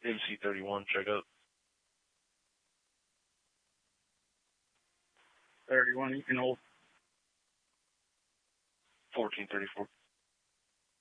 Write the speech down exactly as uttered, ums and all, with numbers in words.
M C thirty-one, check up. thirty-one, you can hold. fourteen thirty-four.